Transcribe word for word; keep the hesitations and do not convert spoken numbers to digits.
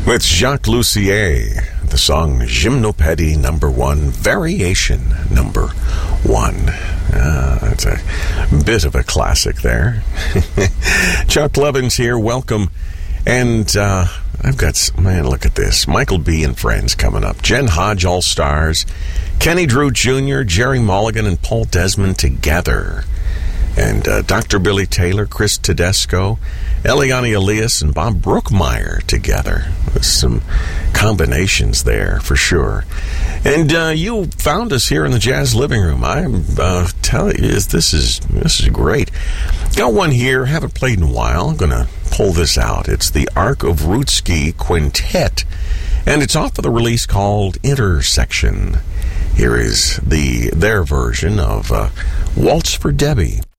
With Jacques Lussier, the song Gymnopédie number one, variation number one. Uh, it's a bit of a classic there. Chuck Levins here, welcome. And uh, I've got, man, look at this. Michael B. and friends coming up. Jen Hodge, All Stars. Kenny Drew Junior, Jerry Mulligan, and Paul Desmond together. And uh, Doctor Billy Taylor, Chris Tedesco, Eliane Elias, and Bob Brookmeyer together. There's some combinations there for sure. And uh, you found us here in the Jazz Living Room. I'm uh, telling you, this is this is great. Got one here. Haven't played in a while. I'm going to pull this out. It's the Ark of Rutsky Quintet, and it's off of the release called Intersection. Here is the their version of uh, Waltz for Debbie.